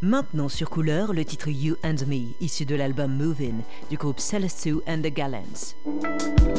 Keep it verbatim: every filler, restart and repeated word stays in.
Maintenant sur Couleur, le titre You and Me, issu de l'album Movin' du groupe Celeste Sue and the Gallants.